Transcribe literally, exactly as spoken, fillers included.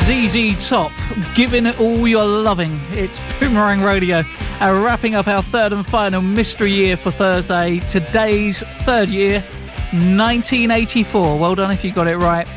Z Z Top, giving it all your loving. It's Boomerang Radio, uh, wrapping up our third and final mystery year for Thursday. Today's third year, nineteen eighty-four. Well done if you got it right.